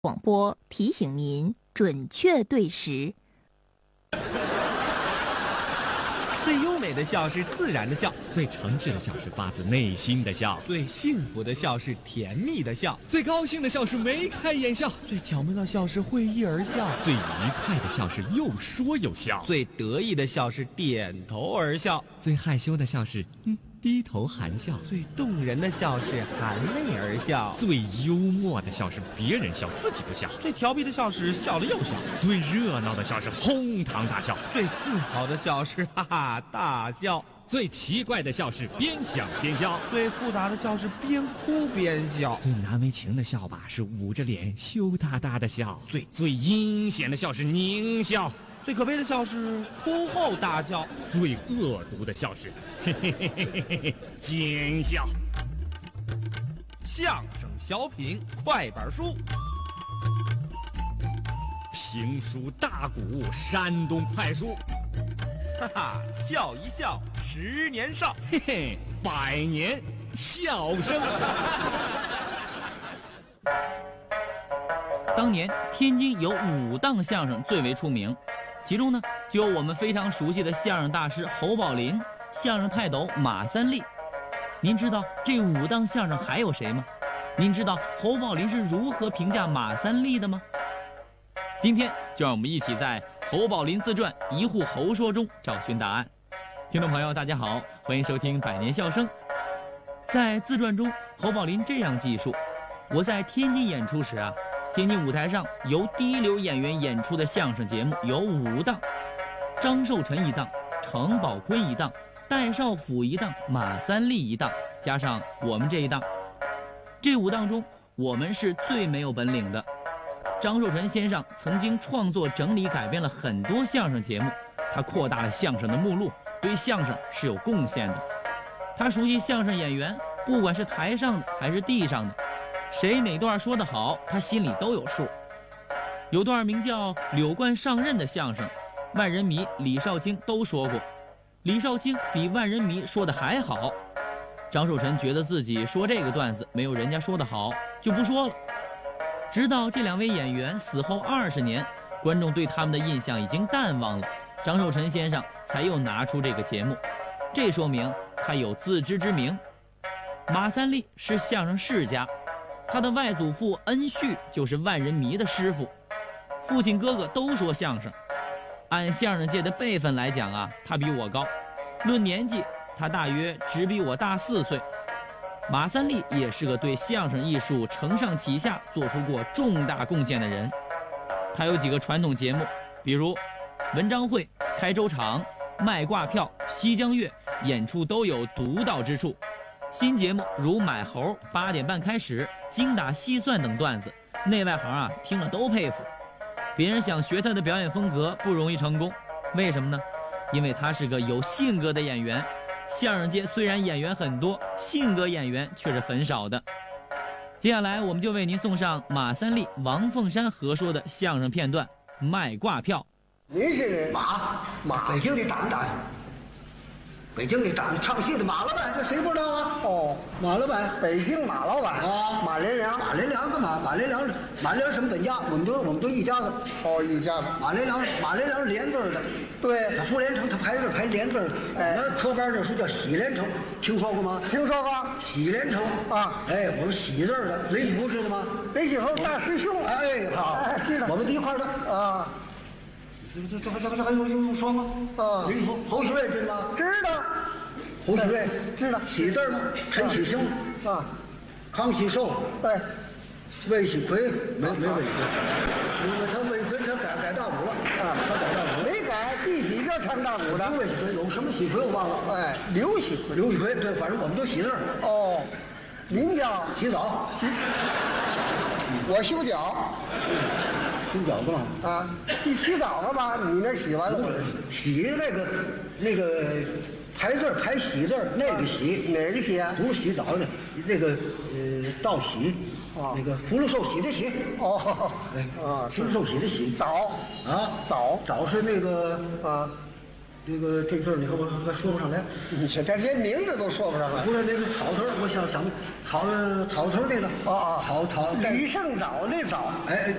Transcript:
广播提醒您准确对时。 最优美的笑是自然的笑， 最诚挚的笑是发自内心的笑， 最幸福的笑是甜蜜的笑， 最高兴的笑是眉开眼笑， 最巧妙的笑是会意而笑， 最愉快的笑是又说又笑， 最得意的笑是点头而笑， 最害羞的笑是低头含笑， 最动人的笑是含泪而笑， 最幽默的笑是别人笑自己不笑， 最调皮的笑是笑了又笑， 最热闹的笑是哄堂大笑， 最自豪的笑是哈哈大笑， 最奇怪的笑是边想边笑， 最复杂的笑是边哭边笑， 最难为情的笑吧是捂着脸羞答答的笑，最阴险的笑是狞笑， 最可悲的笑是哭后大笑， 最恶毒的笑是嘿嘿嘿嘿嘿嘿奸笑。 相声小品快板书， 评书大鼓山东快书， 哈哈，笑一笑10年少， 嘿嘿，100年笑声。 当年天津有5档相声最为出名，其中呢就有我们非常熟悉的相声大师侯宝林、相声泰斗马三立。您知道这5档相声还有谁吗？您知道侯宝林是如何评价马三立的吗？今天就让我们一起在侯宝林自传一户侯说中找寻答案。听众朋友大家好，欢迎收听100年笑声。在自传中，侯宝林这样记述：我在天津演出时啊，天津舞台上由第一流演员演出的相声节目有5档，张寿臣1档，程宝坤1档，戴少甫1档，马三立1档，加上我们这一档。这5档中，我们是最没有本领的。张寿臣先生曾经创作整理改编了很多相声节目，他扩大了相声的目录，对相声是有贡献的。他熟悉相声演员，不管是台上的还是地上的，谁哪段说得好，他心里都有数。有段名叫《柳冠上任》的相声，万人迷李少卿都说过，李少卿比万人迷说的还好。张寿臣觉得自己说这个段子没有人家说的好，就不说了。直到这2位演员死后20年，观众对他们的印象已经淡忘了，张寿臣先生才又拿出这个节目，这说明他有自知之明。马三立是相声世家，他的外祖父恩旭就是万人迷的师傅，父亲哥哥都说相声。按相声界的辈分来讲啊，他比我高，论年纪他大约只比我大4岁。马三立也是个对相声艺术承上启下做出过重大贡献的人。他有几个传统节目，比如文章会、开州场、卖挂票、西江月，演出都有独到之处。新节目如买猴8点半开始，精打细算等段子，内外行啊听了都佩服。别人想学他的表演风格不容易成功，为什么呢？因为他是个有性格的演员。相声界虽然演员很多，性格演员却是很少的。接下来我们就为您送上马三立、王凤山合说的相声片段《卖挂票》。 您是马北京的大导演，北京的唱戏的马老板，这谁不知道啊？哦，马老板，北京马老板啊，马连良。马连良干嘛？马连良什么本家？我们都一家子。哦，一家子。马连良是连字的。对，他傅连城他排字排连字的。哎，那科班这书叫喜连城，听说过吗？听说过。喜连城啊，哎，我们喜字的，雷启福知道吗？雷启福大师兄。哎，好，哎，知道。我们一块的啊。这还用说吗？啊，雷启福，侯喜瑞知道吗？知道。侯喜瑞知道。喜字呢？陈启兴啊，康熙寿。哎，魏喜奎没魏喜奎，他魏奎他改大鼓了啊，他改大鼓没改，一起就唱大鼓的。魏喜奎有什么喜奎我忘了。哎，刘喜奎对，反正我们都喜字。哦，您叫洗澡，我修脚。洗脚干嘛？啊，你洗澡干嘛？你那洗完了，洗那个排字排喜字，那个洗哪个洗啊？不是洗澡的，那个道喜啊，那个福禄寿喜的喜。哦，哎啊，福禄寿喜的喜。澡啊，澡是那个啊， 这字你看我还说不上来。 你这连名字都说不上来。 不是那个草头，我想草头那个啊， 草李胜藻那藻， 哎